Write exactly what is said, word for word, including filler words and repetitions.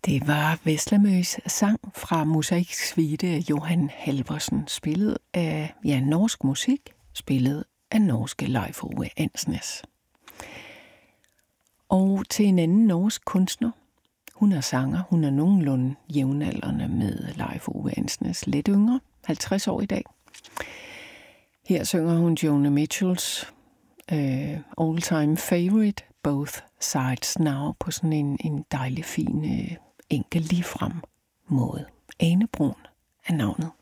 Det var Veslemøs sang fra Mosaiksuite af Johan Halvorsen, spillet af ja, norsk musik, spillet af norske Leif Ove Andsnes. Og til en anden norsk kunstner. Hun er sanger, hun er nogenlunde jævnaldrende med Leif Ove Andsnes, lidt yngre, halvtreds år i dag. Her synger hun Joni Mitchells uh, all-time favorite, Both Sides Now, på sådan en, en dejlig, fin, uh, enkel, ligefrem måde. Ane Brun er navnet.